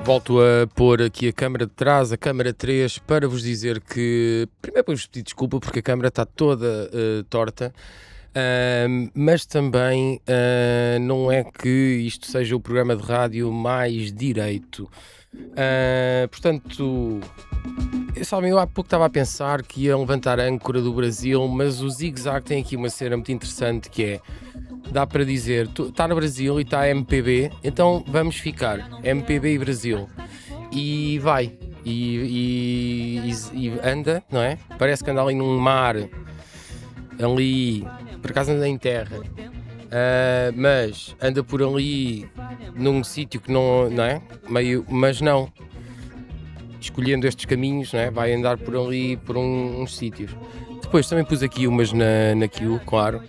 Volto a pôr aqui a câmara de trás, a câmara 3, para vos dizer que, primeiro para vos pedir desculpa porque a câmara está toda torta, mas também não é que isto seja o programa de rádio mais direito. Portanto, sabem, eu há pouco estava a pensar que ia levantar a âncora do Brasil, mas o Zig Zag tem aqui uma cena muito interessante que é, dá para dizer, está no Brasil e está MPB, então vamos ficar MPB e Brasil. E vai, e anda, não é? Parece que anda ali num mar, ali, por acaso anda em terra, mas anda por ali num sítio que não é? Meio, mas não. Escolhendo estes caminhos, não é? Vai andar por ali, por uns sítios. Depois também pus aqui umas na queue, claro.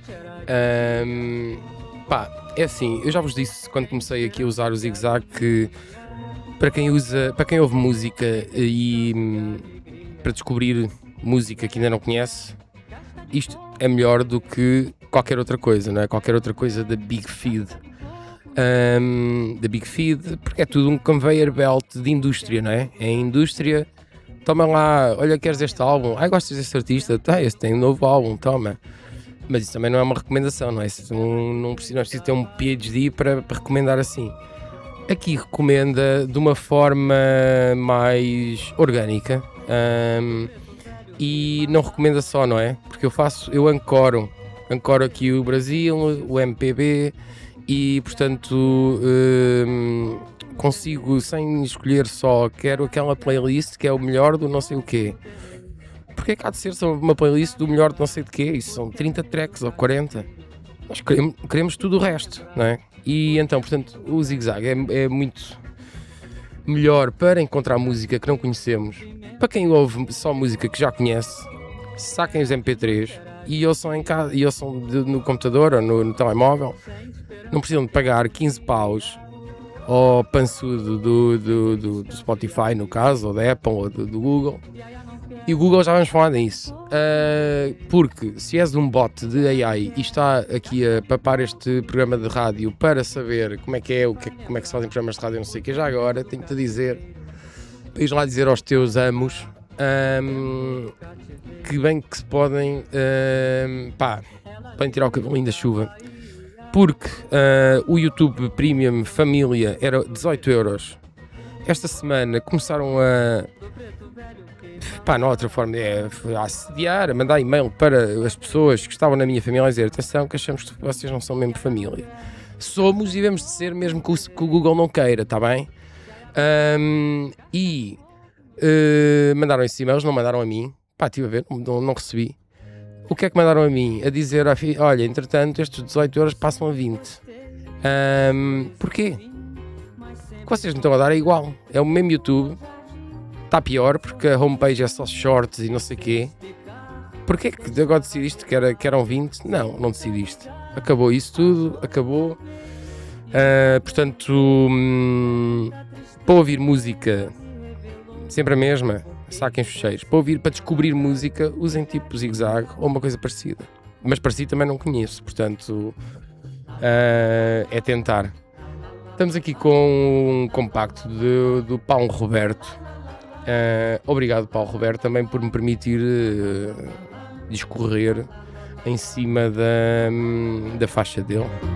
É assim, eu já vos disse quando comecei aqui a usar o Zig Zag que para quem ouve música e para descobrir música que ainda não conhece, isto é melhor do que qualquer outra coisa, não é? Qualquer outra coisa da Big Feed. Da Big Feed, porque é tudo um conveyor belt de indústria, não é? É indústria, toma lá, olha, queres este álbum? Ai, gostas deste artista? Tá, este tem um novo álbum, toma. Mas isso também não é uma recomendação, não é? Não precisa ter um PhD para recomendar assim. Aqui recomenda de uma forma mais orgânica, e não recomenda só, não é? Porque eu ancoro aqui o Brasil, o MPB, e portanto consigo, sem escolher só, quero aquela playlist que é o melhor do não sei o quê. Porque é que há de ser só uma playlist do melhor de não sei de quê? Isso são 30 tracks ou 40. Nós queremos tudo o resto, não é? E então, portanto, o Zig Zag é muito melhor para encontrar música que não conhecemos. Para quem ouve só música que já conhece, saquem os MP3 e ouçam em casa, e ouçam no computador ou no telemóvel. Não precisam de pagar 15 paus ao pançudo do Spotify, no caso, ou da Apple, ou do Google. E o Google já vamos falar nisso. Porque se és um bot de AI e está aqui a papar este programa de rádio para saber como é que como é que se fazem programas de rádio, não sei o que, já agora tenho-te a dizer, para ir lá dizer aos teus amos, que bem que se podem tirar o cabelinho da chuva. Porque o YouTube Premium Família era 18€. Esta semana começaram não há outra forma, a assediar, a mandar e-mail para as pessoas que estavam na minha família a dizer: atenção, que achamos que vocês não são mesmo família. Somos e devemos de ser, mesmo que o Google não queira, está bem? Mandaram esses e-mails, não mandaram a mim. Estive a ver, não recebi. O que é que mandaram a mim? A dizer: olha, entretanto, estes 18€ passam a 20. Porquê? O que vocês me estão a dar é igual. É o mesmo YouTube. Está pior, porque a homepage é só shorts e não sei o quê. Porquê que agora decidiste que eram 20? Não decidiste. Acabou isso tudo, acabou. Portanto, para ouvir música, sempre a mesma, saquem os cheiros. Para descobrir música, usem tipo Zig Zag ou uma coisa parecida. Mas parecido também não conheço, portanto, é tentar. Estamos aqui com um compacto do Paulo Roberto. Obrigado, Paulo Roberto, também por me permitir discorrer em cima da faixa dele.